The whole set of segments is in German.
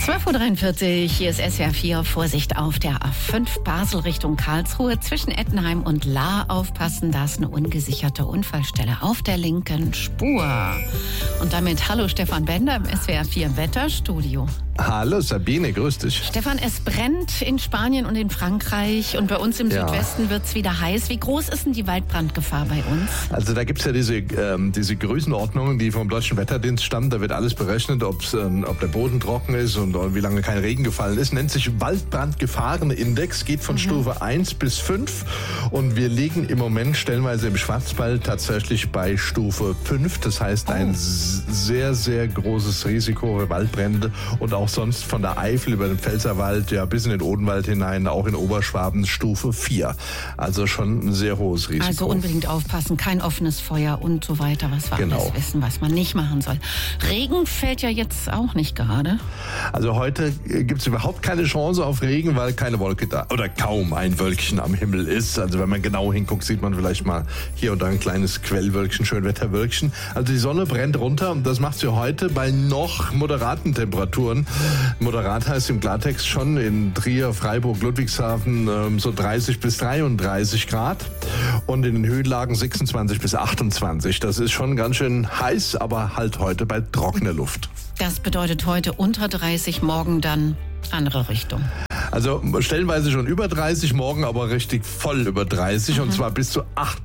12.43 Uhr, hier ist SWR 4. Vorsicht auf der A5 Basel Richtung Karlsruhe. Zwischen Ettenheim und Lahr aufpassen, da ist eine ungesicherte Unfallstelle auf der linken Spur. Und damit hallo Stefan Bender im SWR 4 Wetterstudio. Hallo Sabine, grüß dich. Stefan, es brennt in Spanien und in Frankreich und bei uns im Südwesten wird es wieder heiß. Wie groß ist denn die Waldbrandgefahr bei uns? Also da gibt es ja diese Größenordnungen, die vom Deutschen Wetterdienst stammen. Da wird alles berechnet, ob der Boden trocken ist und wie lange kein Regen gefallen ist. Nennt sich Waldbrandgefahrenindex, geht von Stufe 1 bis 5. Und wir liegen im Moment stellenweise im Schwarzwald tatsächlich bei Stufe 5. Das heißt ein sehr, sehr großes Risiko für Waldbrände und auch sonst von der Eifel über den Pfälzerwald bis in den Odenwald hinein, auch in Oberschwaben Stufe 4. Also schon ein sehr hohes Risiko. Also unbedingt aufpassen, kein offenes Feuer und so weiter, was wir alles wissen, was man nicht machen soll. Regen fällt ja jetzt auch nicht gerade. Also heute gibt es überhaupt keine Chance auf Regen, weil keine Wolke da oder kaum ein Wölkchen am Himmel ist. Also wenn man genau hinguckt, sieht man vielleicht mal hier und da ein kleines Quellwölkchen, Schönwetterwölkchen. Also die Sonne brennt runter und das macht sie heute bei noch moderaten Temperaturen. Moderat heißt im Klartext schon in Trier, Freiburg, Ludwigshafen so 30 bis 33 Grad und in den Höhenlagen 26 bis 28. Das ist schon ganz schön heiß, aber halt heute bei trockener Luft. Das bedeutet heute unter 30, morgen dann andere Richtung. Also stellenweise schon über 30, morgen aber richtig voll über 30 und zwar bis zu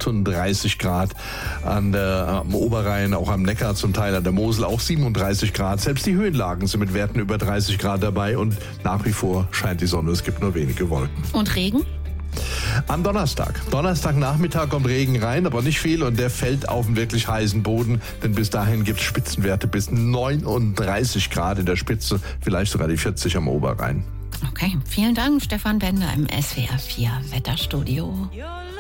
38 Grad am Oberrhein, auch am Neckar zum Teil, an der Mosel auch 37 Grad. Selbst die Höhenlagen sind mit Werten über 30 Grad dabei und nach wie vor scheint die Sonne, es gibt nur wenige Wolken. Und Regen? Am Donnerstagnachmittag kommt Regen rein, aber nicht viel und der fällt auf einen wirklich heißen Boden, denn bis dahin gibt es Spitzenwerte bis 39 Grad in der Spitze, vielleicht sogar die 40 am Oberrhein. Okay, vielen Dank, Stefan Bender im SWR 4 Wetterstudio.